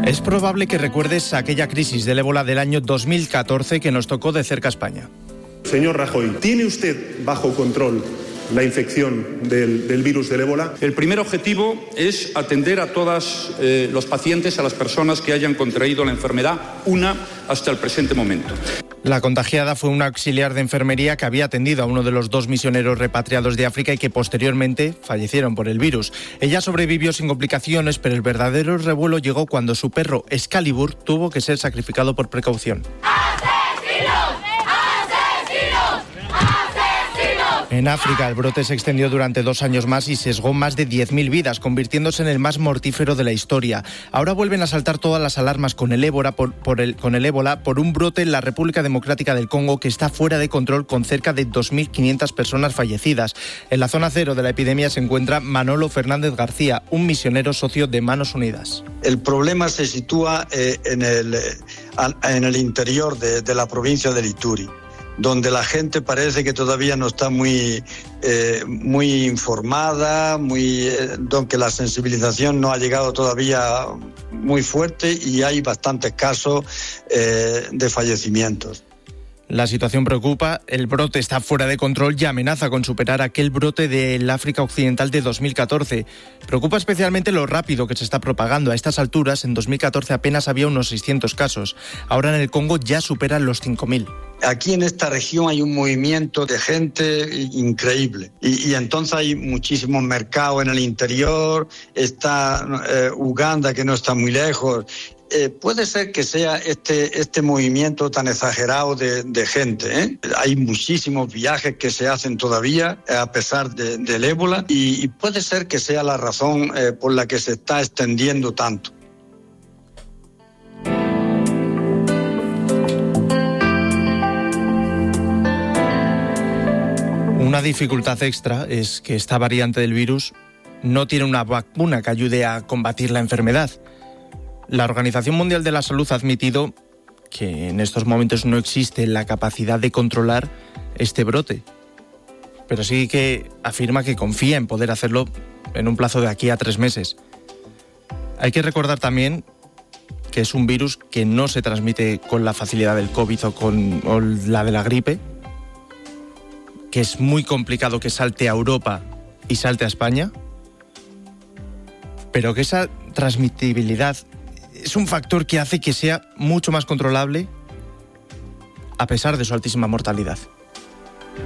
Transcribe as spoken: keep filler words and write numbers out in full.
Es probable que recuerdes aquella crisis del ébola del año dos mil catorce que nos tocó de cerca a España. Señor Rajoy, ¿tiene usted bajo control la infección del, del virus del ébola? El primer objetivo es atender a todos eh, los pacientes, a las personas que hayan contraído la enfermedad, una hasta el presente momento. La contagiada fue una auxiliar de enfermería que había atendido a uno de los dos misioneros repatriados de África y que posteriormente fallecieron por el virus. Ella sobrevivió sin complicaciones, pero el verdadero revuelo llegó cuando su perro Excalibur tuvo que ser sacrificado por precaución. En África, el brote se extendió durante dos años más y sesgó más de diez mil vidas, convirtiéndose en el más mortífero de la historia. Ahora vuelven a saltar todas las alarmas con el ébola por, por, el, con el ébola por un brote en la República Democrática del Congo que está fuera de control, con cerca de dos mil quinientas personas fallecidas. En la zona cero de la epidemia se encuentra Manolo Fernández García, un misionero socio de Manos Unidas. El problema se sitúa eh, en, el, eh, en el interior de, de la provincia de Ituri, donde la gente parece que todavía no está muy, eh, muy informada, muy, eh, donde la sensibilización no ha llegado todavía muy fuerte y hay bastantes casos eh, de fallecimientos. La situación preocupa, el brote está fuera de control y amenaza con superar aquel brote del África Occidental de dos mil catorce. Preocupa especialmente lo rápido que se está propagando. A estas alturas, en dos mil catorce apenas había unos seiscientos casos. Ahora en el Congo ya superan los cinco mil. Aquí en esta región hay un movimiento de gente increíble y, y entonces hay muchísimos mercados en el interior, está eh, Uganda, que no está muy lejos. Eh, puede ser que sea este, este movimiento tan exagerado de, de gente, ¿eh? Hay muchísimos viajes que se hacen todavía eh, a pesar de, del ébola y, y puede ser que sea la razón eh, por la que se está extendiendo tanto. Una dificultad extra es que esta variante del virus no tiene una vacuna que ayude a combatir la enfermedad. La Organización Mundial de la Salud ha admitido que en estos momentos no existe la capacidad de controlar este brote, pero sí que afirma que confía en poder hacerlo en un plazo de aquí a tres meses. Hay que recordar también que es un virus que no se transmite con la facilidad del COVID o con o la de la gripe, que es muy complicado que salte a Europa y salte a España, pero que esa transmitibilidad es un factor que hace que sea mucho más controlable a pesar de su altísima mortalidad.